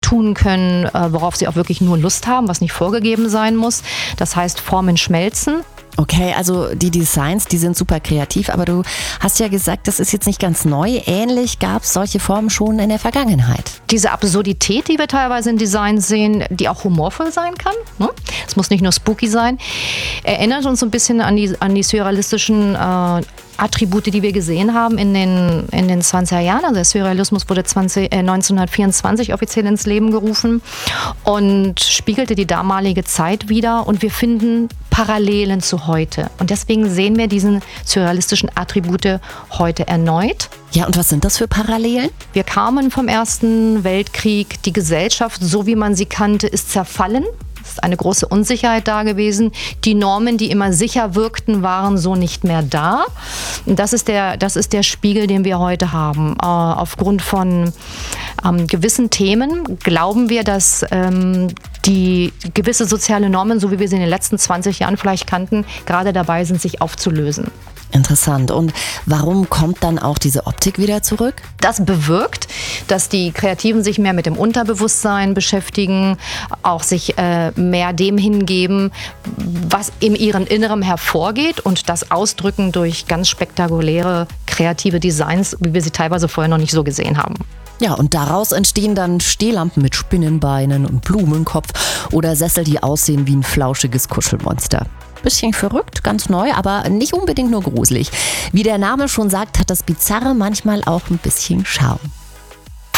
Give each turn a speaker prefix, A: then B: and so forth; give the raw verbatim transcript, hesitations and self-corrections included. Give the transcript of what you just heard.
A: tun können, äh, worauf sie auch wirklich nur Lust haben, was nicht vorgegeben sein muss. Das heißt, Formen schmelzen.
B: Okay, also die Designs, die sind super kreativ, aber du hast ja gesagt, das ist jetzt nicht ganz neu. Ähnlich gab es solche Formen schon in der Vergangenheit.
A: Diese Absurdität, die wir teilweise in Designs sehen, die auch humorvoll sein kann, ne? Es muss nicht nur spooky sein, erinnert uns so ein bisschen an die, an die surrealistischen äh, Attribute, die wir gesehen haben in den, in den zwanziger Jahren. Also der Surrealismus wurde zwanzig, äh, neunzehnhundertvierundzwanzig offiziell ins Leben gerufen und spiegelte die damalige Zeit wider. Und wir finden Parallelen zu heute. Und deswegen sehen wir diesen surrealistischen Attribute heute erneut.
B: Ja, und was sind das für Parallelen?
A: Wir kamen vom Ersten Weltkrieg. Die Gesellschaft, so wie man sie kannte, ist zerfallen. Es ist eine große Unsicherheit da gewesen. Die Normen, die immer sicher wirkten, waren so nicht mehr da. Und das ist der, das ist der Spiegel, den wir heute haben. Äh, aufgrund von ähm, gewissen Themen glauben wir, dass ähm, die gewisse soziale Normen, so wie wir sie in den letzten zwanzig Jahren vielleicht kannten, gerade dabei sind, sich aufzulösen.
B: Interessant. Und warum kommt dann auch diese Optik wieder zurück?
A: Das bewirkt, dass die Kreativen sich mehr mit dem Unterbewusstsein beschäftigen, auch sich äh, mehr dem hingeben, was in ihrem Inneren hervorgeht und das ausdrücken durch ganz spektakuläre kreative Designs, wie wir sie teilweise vorher noch nicht so gesehen haben.
B: Ja, und daraus entstehen dann Stehlampen mit Spinnenbeinen und Blumenkopf oder Sessel, die aussehen wie ein flauschiges Kuschelmonster. Bisschen verrückt, ganz neu, aber nicht unbedingt nur gruselig. Wie der Name schon sagt, hat das Bizarre manchmal auch ein bisschen Charme.